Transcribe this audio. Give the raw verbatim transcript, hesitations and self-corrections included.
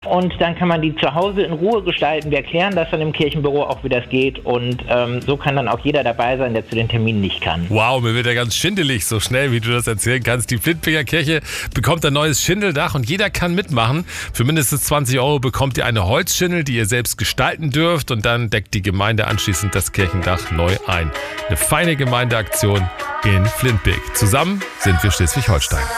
und dann kann man die zu Hause in Ruhe gestalten. Wir erklären das dann im Kirchenbüro auch, wie das geht und ähm, so kann dann auch jeder dabei sein, der zu den Terminen nicht kann. Wow, mir wird ja ganz schindelig, so schnell, wie du das erzählen kannst. Die Flintpinger Kirche bekommt ein neues Schindeldach und jeder kann mitmachen. Für mindestens zwanzig Euro bekommt ihr eine Holzschindel, die ihr selbst gestalten dürft und dann deckt die Gemeinde anschließend das Kirchendach neu ein. Eine feine Gemeindeaktion in Flintpik. Zusammen sind wir Schleswig-Holstein.